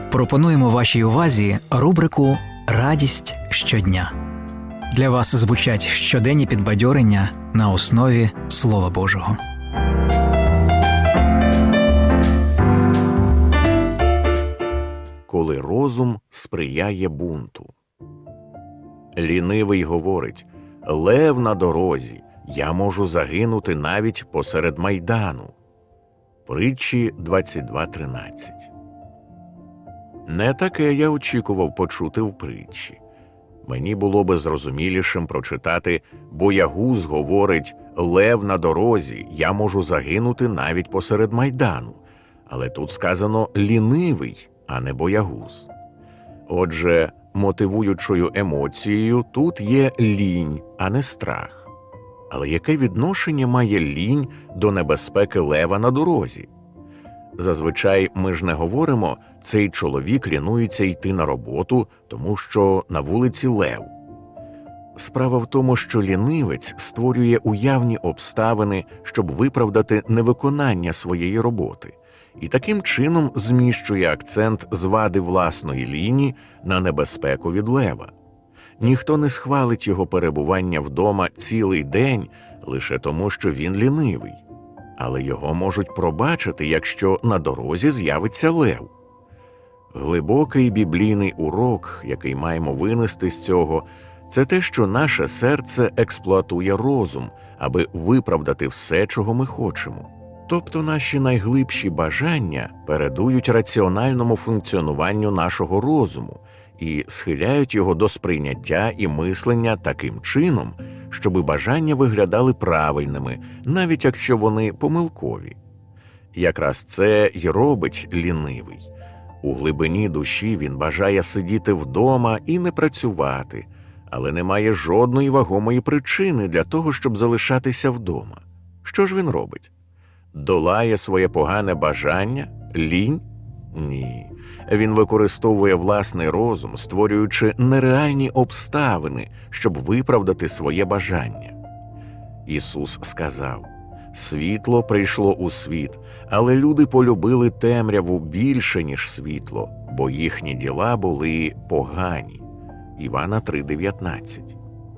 Пропонуємо вашій увазі рубрику «Радість щодня». Для вас звучать щоденні підбадьорення на основі Слова Божого. Коли розум сприяє бунту. Лінивий говорить: «Лев на дорозі, я можу загинути навіть посеред майдану». Притчі 22:13. Не таке я очікував почути в притчі. Мені було би зрозумілішим прочитати: «Боягуз говорить: лев на дорозі, я можу загинути навіть посеред майдану». Але тут сказано «лінивий», а не «боягуз». Отже, мотивуючою емоцією тут є лінь, а не страх. Але яке відношення має лінь до небезпеки лева на дорозі? Зазвичай ми ж не говоримо: «Цей чоловік лінується йти на роботу, тому що на вулиці лев». Справа в тому, що лінивець створює уявні обставини, щоб виправдати невиконання своєї роботи, і таким чином зміщує акцент з вади власної ліні на небезпеку від лева. Ніхто не схвалить його перебування вдома цілий день лише тому, що він лінивий. Але його можуть пробачити, якщо на дорозі з'явиться лев. Глибокий біблійний урок, який маємо винести з цього, це те, що наше серце експлуатує розум, аби виправдати все, чого ми хочемо. Тобто наші найглибші бажання передують раціональному функціонуванню нашого розуму і схиляють його до сприйняття і мислення таким чином, щоби бажання виглядали правильними, навіть якщо вони помилкові. Якраз це й робить лінивий. У глибині душі він бажає сидіти вдома і не працювати, але не має жодної вагомої причини для того, щоб залишатися вдома. Що ж він робить? Долає своє погане бажання? Лінь? Ні. Він використовує власний розум, створюючи нереальні обставини, щоб виправдати своє бажання. Ісус сказав: «Світло прийшло у світ, але люди полюбили темряву більше, ніж світло, бо їхні діла були погані». Івана 3:19.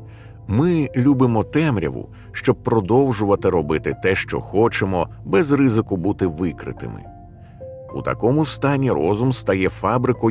Ми любимо темряву, щоб продовжувати робити те, що хочемо, без ризику бути викритими. У такому стані розум стає фабрикою